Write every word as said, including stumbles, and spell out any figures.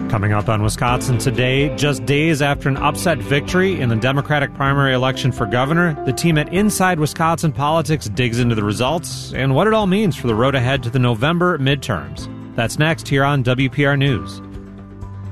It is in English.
Coming up on Wisconsin Today, just days after an upset victory in the Democratic primary election for governor, the team at Inside Wisconsin Politics digs into the results and what it all means for the road ahead to the November midterms. That's next here on W P R News.